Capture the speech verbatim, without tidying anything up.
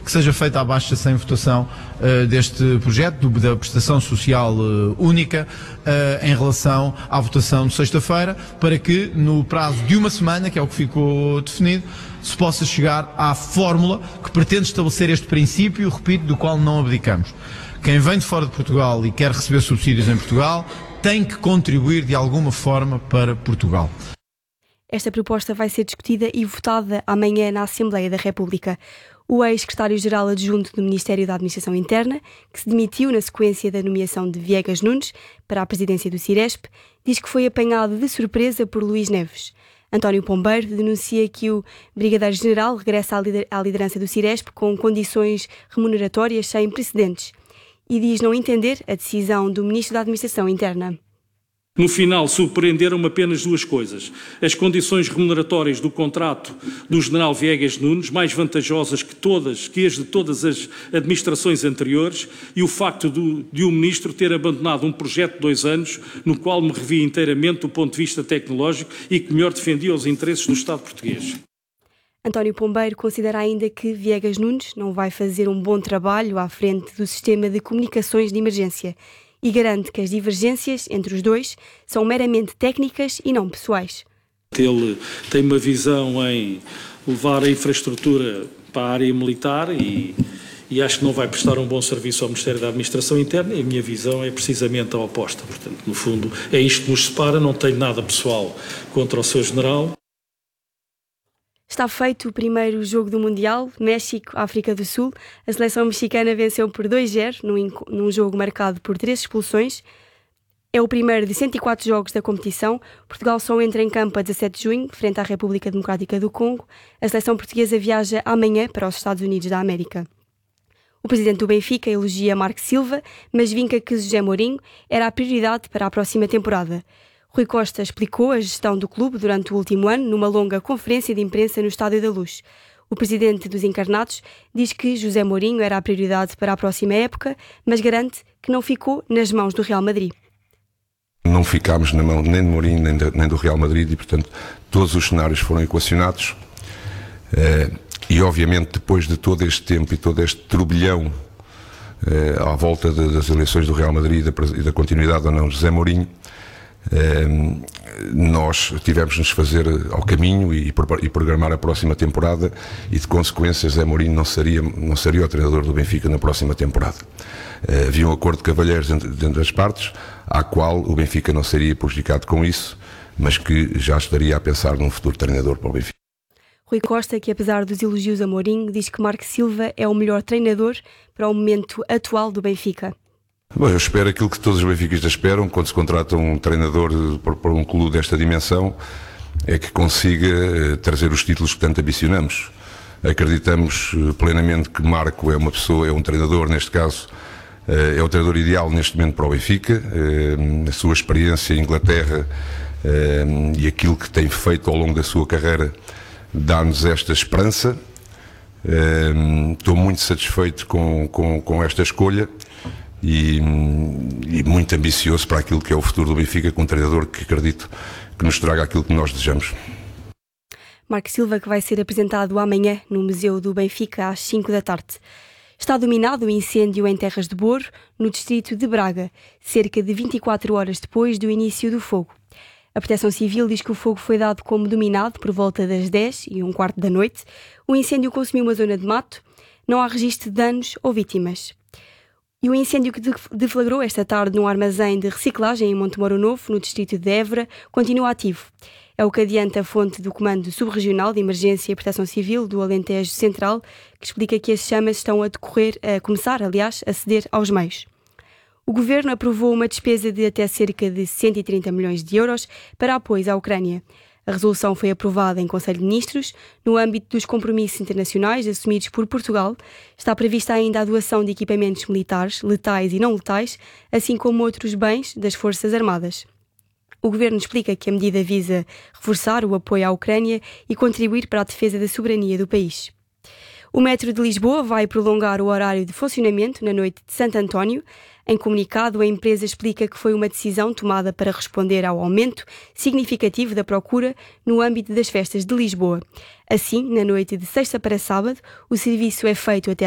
que seja feita a baixa sem votação uh, deste projeto, do, da prestação social uh, única, uh, em relação à votação de sexta-feira, para que no prazo de uma semana, que é o que ficou definido, se possa chegar à fórmula que pretende estabelecer este princípio, repito, do qual não abdicamos. Quem vem de fora de Portugal e quer receber subsídios em Portugal tem que contribuir de alguma forma para Portugal. Esta proposta vai ser discutida e votada amanhã na Assembleia da República. O ex-secretário-geral adjunto do Ministério da Administração Interna, que se demitiu na sequência da nomeação de Viegas Nunes para a presidência do Ciresp, diz que foi apanhado de surpresa por Luís Neves. António Pombeiro denuncia que o brigadeiro-general regressa à liderança do Ciresp com condições remuneratórias sem precedentes e diz não entender a decisão do Ministro da Administração Interna. No final, surpreenderam-me apenas duas coisas. As condições remuneratórias do contrato do general Viegas Nunes, mais vantajosas que todas, que as de todas as administrações anteriores, e o facto do, de o ministro ter abandonado um projeto de dois anos, no qual me revi inteiramente do ponto de vista tecnológico e que melhor defendia os interesses do Estado português. António Pombeiro considera ainda que Viegas Nunes não vai fazer um bom trabalho à frente do sistema de comunicações de emergência e garante que as divergências entre os dois são meramente técnicas e não pessoais. Ele tem uma visão em levar a infraestrutura para a área militar e, e acho que não vai prestar um bom serviço ao Ministério da Administração Interna e a minha visão é precisamente a oposta. Portanto, no fundo, é isto que nos separa, não tenho nada pessoal contra o seu general. Está feito o primeiro jogo do Mundial, México-África do Sul. A seleção mexicana venceu por dois a zero num, num jogo marcado por três expulsões. É o primeiro de cento e quatro jogos da competição. Portugal só entra em campo a dezassete de junho, frente à República Democrática do Congo. A seleção portuguesa viaja amanhã para os Estados Unidos da América. O presidente do Benfica elogia Marco Silva, mas vinca que José Mourinho era a prioridade para a próxima temporada. Rui Costa explicou a gestão do clube durante o último ano numa longa conferência de imprensa no Estádio da Luz. O presidente dos Encarnados diz que José Mourinho era a prioridade para a próxima época, mas garante que não ficou nas mãos do Real Madrid. Não ficámos na mão nem de Mourinho nem, de, nem do Real Madrid e, portanto, todos os cenários foram equacionados. Eh, e, obviamente, depois de todo este tempo e todo este turbilhão eh, à volta de, das eleições do Real Madrid e da, e da continuidade ou não de José Mourinho, Uh, nós tivemos de nos fazer ao caminho e, e programar a próxima temporada e de consequência José Mourinho não seria, não seria o treinador do Benfica na próxima temporada. Uh, havia um acordo de cavalheiros dentro, dentro das partes, à qual o Benfica não seria prejudicado com isso, mas que já estaria a pensar num futuro treinador para o Benfica. Rui Costa, que apesar dos elogios a Mourinho, diz que Marco Silva é o melhor treinador para o momento atual do Benfica. Bom, eu espero aquilo que todos os benfiquistas esperam quando se contrata um treinador para um clube desta dimensão, é que consiga trazer os títulos que tanto ambicionamos. Acreditamos plenamente que Marco é uma pessoa, é um treinador, neste caso, é o treinador ideal neste momento para o Benfica. A sua experiência em Inglaterra e aquilo que tem feito ao longo da sua carreira dá-nos esta esperança. Estou muito satisfeito com, com, com esta escolha. E, e muito ambicioso para aquilo que é o futuro do Benfica, com um treinador que acredito que nos traga aquilo que nós desejamos. Marco Silva, que vai ser apresentado amanhã no Museu do Benfica às cinco da tarde. Está dominado o incêndio em Terras de Boro, no distrito de Braga, cerca de vinte e quatro horas depois do início do fogo. A Proteção Civil diz que o fogo foi dado como dominado por volta das dez e um quarto da noite. O incêndio consumiu uma zona de mato, não há registro de danos ou vítimas. E o incêndio que deflagrou esta tarde num armazém de reciclagem em Montemoro Novo, no distrito de Évora, continua ativo. É o que adianta a fonte do Comando Subregional de Emergência e Proteção Civil do Alentejo Central, que explica que as chamas estão a decorrer, a começar, aliás, a ceder aos meios. O Governo aprovou uma despesa de até cerca de cento e trinta milhões de euros para apoio à Ucrânia. A resolução foi aprovada em Conselho de Ministros. No âmbito dos compromissos internacionais assumidos por Portugal, está prevista ainda a doação de equipamentos militares, letais e não letais, assim como outros bens das Forças Armadas. O Governo explica que a medida visa reforçar o apoio à Ucrânia e contribuir para a defesa da soberania do país. O Metro de Lisboa vai prolongar o horário de funcionamento na noite de Santo António. Em comunicado, a empresa explica que foi uma decisão tomada para responder ao aumento significativo da procura no âmbito das festas de Lisboa. Assim, na noite de sexta para sábado, o serviço é feito até